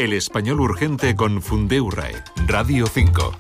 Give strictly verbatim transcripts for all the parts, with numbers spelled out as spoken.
El Español Urgente con Fundeurae, Radio cinco.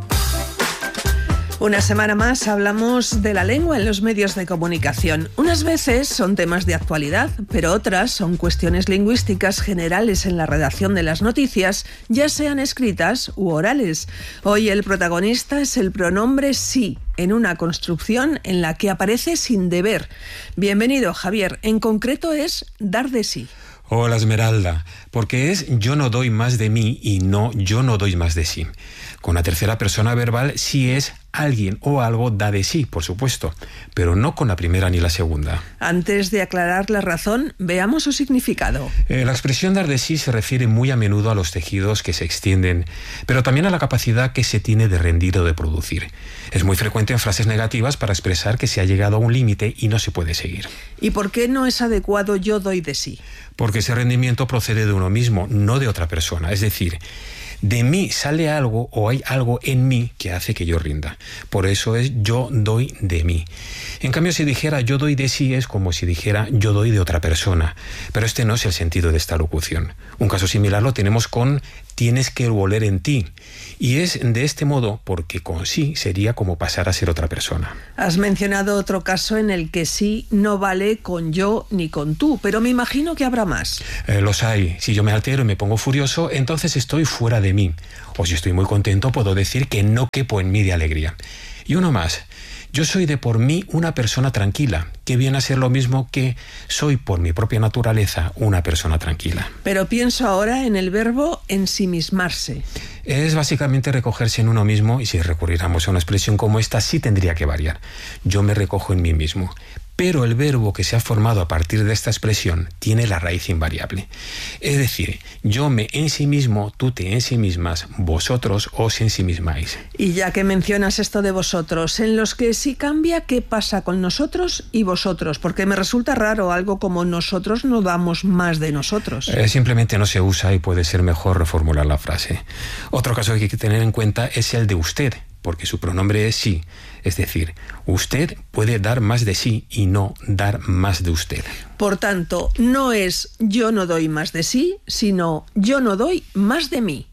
Una semana más hablamos de la lengua en los medios de comunicación. Unas veces son temas de actualidad, pero otras son cuestiones lingüísticas generales en la redacción de las noticias, ya sean escritas u orales. Hoy el protagonista es el pronombre sí, en una construcción en la que aparece sin deber. Bienvenido, Javier. En concreto es dar de sí. Hola, Esmeralda, porque es yo no doy más de mí y no yo no doy más de sí. Con la tercera persona verbal sí es alguien o algo da de sí, por supuesto, pero no con la primera ni la segunda. Antes de aclarar la razón, veamos su significado. Eh, la expresión dar de sí se refiere muy a menudo a los tejidos que se extienden, pero también a la capacidad que se tiene de rendir o de producir. Es muy frecuente en frases negativas para expresar que se ha llegado a un límite y no se puede seguir. ¿Y por qué no es adecuado yo doy de sí? Porque ese rendimiento procede de uno mismo, no de otra persona. Es decir, de mí sale algo o hay algo en mí que hace que yo rinda. Por eso es yo doy de mí. En cambio, si dijera yo doy de sí es como si dijera yo doy de otra persona. Pero este no es el sentido de esta locución. Un caso similar lo tenemos con tienes que oler en ti. Y es de este modo porque con sí sería como pasar a ser otra persona. Has mencionado otro caso en el que sí no vale con yo ni con tú, pero me imagino que habrá más. Eh, los hay. Si yo me altero y me pongo furioso, entonces estoy fuera de mí. O si estoy muy contento, puedo decir que no quepo en mí de alegría. Y uno más. Yo soy de por mí una persona tranquila, que viene a ser lo mismo que soy por mi propia naturaleza una persona tranquila. Pero pienso ahora en el verbo ensimismarse. Es básicamente recogerse en uno mismo y si recurriéramos a una expresión como esta sí tendría que variar. Yo me recojo en mí mismo. Pero el verbo que se ha formado a partir de esta expresión tiene la raíz invariable. Es decir, yo me ensimismo, tú te ensimismas, vosotros os ensimismáis. Y ya que mencionas esto de vosotros, en los que sí cambia, ¿qué pasa con nosotros y vosotros? Porque me resulta raro algo como nosotros no damos más de nosotros. Eh, simplemente no se usa y puede ser mejor reformular la frase. Otro caso que hay que tener en cuenta es el de usted, porque su pronombre es sí. Es decir, usted puede dar más de sí y no dar más de usted. Por tanto, no es yo no doy más de sí, sino yo no doy más de mí.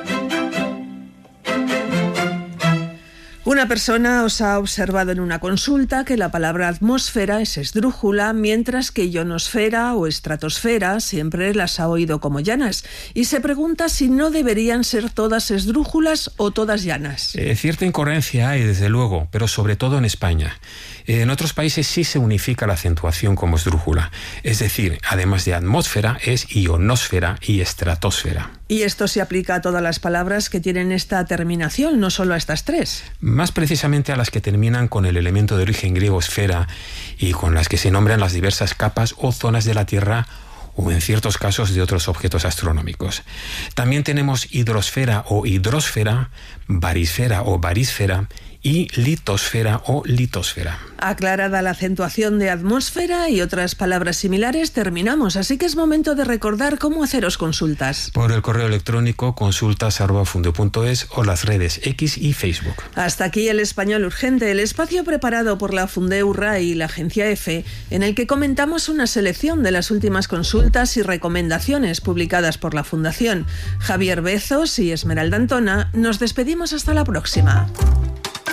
Una persona os ha observado en una consulta que la palabra atmósfera es esdrújula, mientras que ionosfera o estratosfera siempre las ha oído como llanas, y se pregunta si no deberían ser todas esdrújulas o todas llanas. Eh, cierta incoherencia hay, desde luego, pero sobre todo en España. Eh, en otros países sí se unifica la acentuación como esdrújula, es decir, además de atmósfera es ionosfera y estratosfera. Y esto se aplica a todas las palabras que tienen esta terminación, no solo a estas tres. Más precisamente a las que terminan con el elemento de origen griego esfera y con las que se nombran las diversas capas o zonas de la Tierra o en ciertos casos de otros objetos astronómicos. También tenemos hidrosfera o hidrosfera, barisfera o barísfera y litosfera o litosfera. Aclarada la acentuación de atmósfera y otras palabras similares, terminamos, así que es momento de recordar cómo haceros consultas. Por el correo electrónico consultas arroba funde punto es o las redes X y Facebook. Hasta aquí el Español Urgente, el espacio preparado por la Fundeurae y la Agencia EFE, en el que comentamos una selección de las últimas consultas y recomendaciones publicadas por la Fundación. Javier Bezos y Esmeralda Antona, nos despedimos hasta la próxima.